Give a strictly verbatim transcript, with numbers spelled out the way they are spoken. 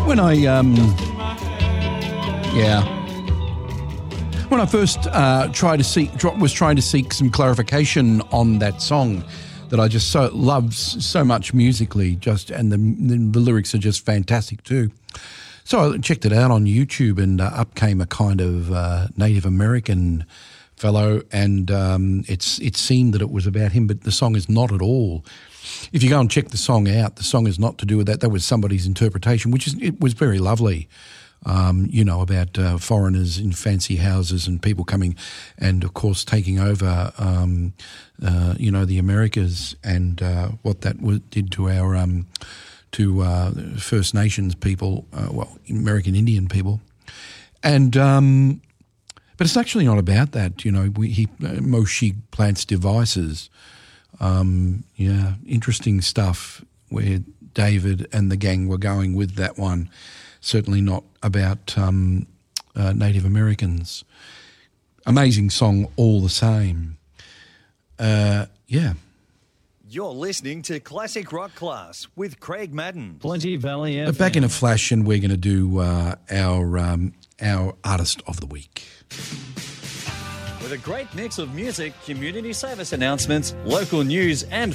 When I, um, yeah, when I first uh, tried to seek, was trying to seek some clarification on that song that I just so love so much musically, just and the, the lyrics are just fantastic too. So I checked it out on YouTube, and uh, up came a kind of uh, Native American fellow, and um, it's it seemed that it was about him, but the song is not at all. If you go and check the song out, the song is not to do with that. That was somebody's interpretation, which is it was very lovely. Um, you know, about uh, foreigners in fancy houses and people coming and, of course, taking over, um, uh, you know, the Americas and uh, what that w- did to our um, to uh, First Nations people, uh, well, American Indian people. And um, but it's actually not about that. You know, we, he uh, Moshe plants devices. Um, yeah, interesting stuff where David and the gang were going with that one. Certainly not about um, uh, Native Americans. Amazing song all the same. Uh, yeah. You're listening to Classic Rock Class with Craig Madden. Plenty Valley F M. Back in a flash, and we're going to do uh, our um, our Artist of the Week. With a great mix of music, community service announcements, local news and